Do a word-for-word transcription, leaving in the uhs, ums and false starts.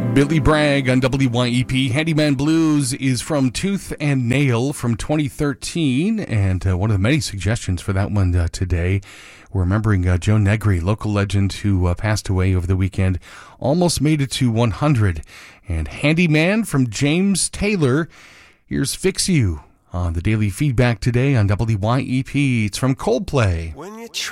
Billy Bragg on W Y E P. Handyman Blues is from Tooth and Nail from twenty thirteen, and uh, one of the many suggestions for that one uh, today. We're remembering uh, Joe Negri, local legend who uh, passed away over the weekend, almost made it to one hundred. And Handyman from James Taylor. Here's Fix You on the Daily Feedback today on W Y E P. It's from Coldplay. When you